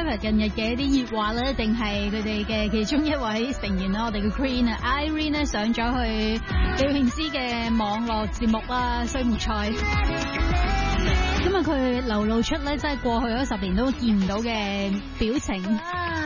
Mirror 近日嘅一啲熱話咧，定係佢哋嘅其中一位成員啦，我哋嘅 Queen 啊 Irene 咧上咗去李詠詩嘅網絡節目啦，衰木菜。咁啊，佢流露出咧，即係過去嗰10年都見唔到嘅表情。